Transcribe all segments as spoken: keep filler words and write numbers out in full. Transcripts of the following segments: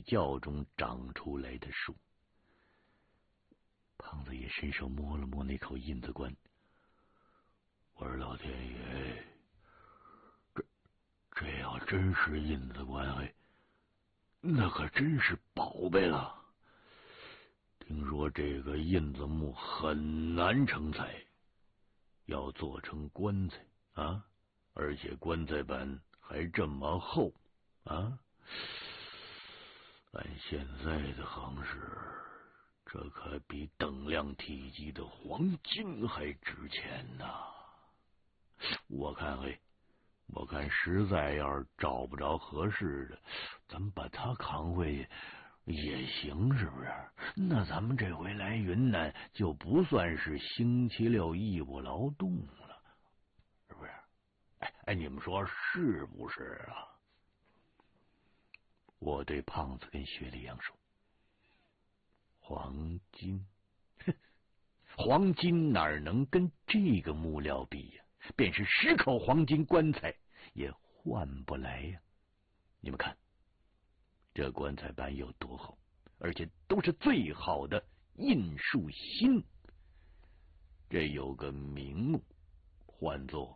窖中长出来的树。胖子也伸手摸了摸那口印子棺，我说老天爷，这这要真是印子棺，哎，那可真是宝贝了。听说这个印子木很难成材，要做成棺材啊，而且棺材板还这么厚啊！按现在的行市，这可比等量体积的黄金还值钱呐！我看嘿，我看实在要是找不着合适的，咱们把它扛回去也行，是不是？那咱们这回来云南就不算是星期六义务劳动了，是不是？哎哎，你们说是不是啊？我对胖子跟薛立阳说：“黄金，哼，黄金哪能跟这个木料比呀？便是十口黄金棺材也换不来呀！你们看，这棺材板有多厚，而且都是最好的印树芯。这有个名目，唤作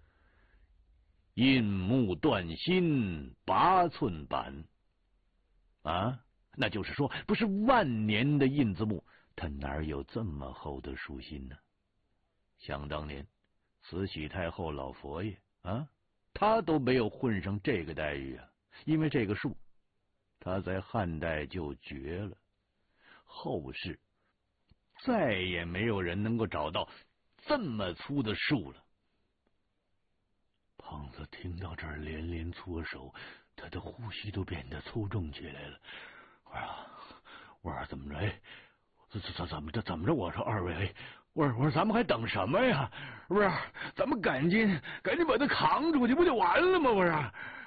印木断芯八寸板。啊，那就是说，不是万年的印子木，它哪有这么厚的树芯呢？想当年，慈禧太后老佛爷啊，他都没有混上这个待遇啊，因为这个树，他在汉代就绝了，后世再也没有人能够找到这么粗的树了。胖子听到这儿连连搓手，他的呼吸都变得粗重起来了。我说：“我说怎么着？哎，怎怎怎么着？怎么着？我说二位，我说我说咱们还等什么呀？不是，咱们赶紧赶紧把他扛出去，不就完了吗？不是。”